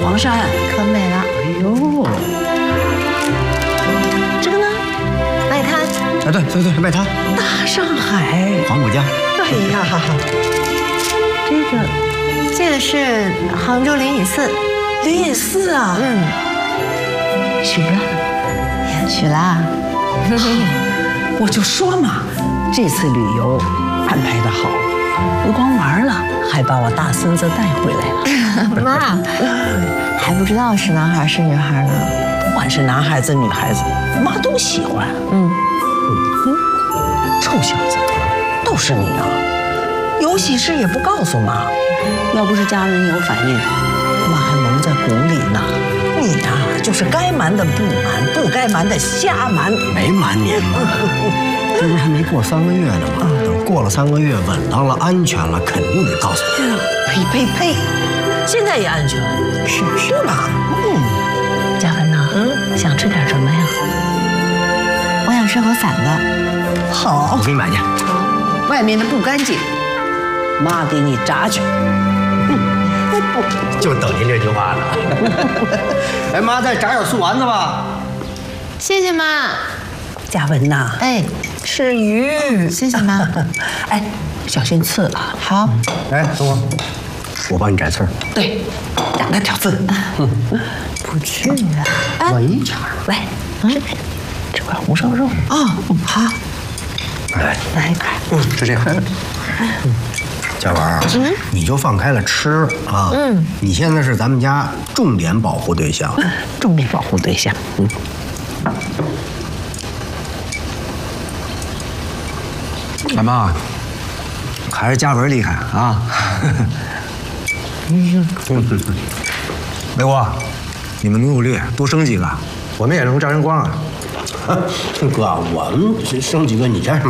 黄山， 可美了。 哎呦， 这个呢？外滩。 哎，对，外滩。 大上海， 黄浦江。 哎呀， 这个是杭州灵隐寺。 灵隐寺啊，许了。 许了。 我就说嘛，这次旅游安排得好，不光玩了，还把我大孙子带回来了。 妈，还不知道是男孩是女孩呢。 不管是男孩子女孩子，妈都喜欢。臭小子，都是你啊！有喜事也不告诉妈，要不是家人有反应，妈还蒙在鼓里呢。你呀，就是该瞒的不瞒，不该瞒的瞎瞒。 没瞒您嘛，这不是还没过3个月呢吗？等过了3个月，稳当了，安全了，肯定得告诉你。 呸！现在也安全，是吧？ 嘉文呐，想吃点什么呀？ 我想吃口馓子。 好， 我给你买去。 外面的不干净，妈给你炸去。 就等您这句话呢。哎，妈，再炸点素丸子吧。 谢谢妈。 嘉文呐， 哎， 吃鱼。 谢谢妈。 哎，小心刺啊。 好。 哎，等会儿，我帮你摘刺儿。 对，让他挑刺。 不去啊。 围场。 来，这块红烧肉。 哦，好。 来，吃这个。佳文，你就放开了吃啊。你现在是咱们家重点保护对象。 重点保护对象。 俺妈，还是佳文厉害啊！美国，你们努力，多生几个，我们也能沾人光啊！ 哥，我们生几个你沾什么？